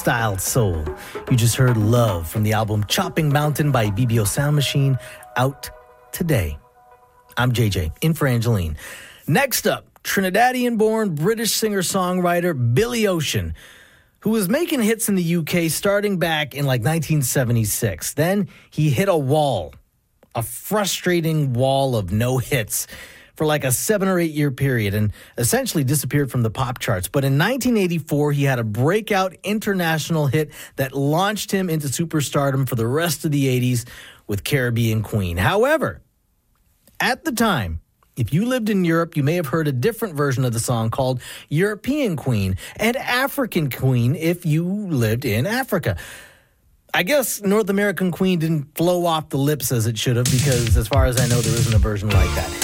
Styled Soul. You just heard Love from the album Chopping Mountain by BBO Sound Machine, out today. I'm JJ, in for Angeline. Next up, Trinidadian-born British singer-songwriter Billy Ocean, who was making hits in the UK starting back in like 1976. Then he hit a wall, a frustrating wall of no hits for like a 7 or 8 year period, and essentially disappeared from the pop charts. But in 1984, he had a breakout international hit that launched him into superstardom for the rest of the 80s with Caribbean Queen. However, at the time, if you lived in Europe, you may have heard a different version of the song called European Queen and African Queen if you lived in Africa. I guess North American Queen didn't flow off the lips as it should have, because as far as I know, there isn't a version like that.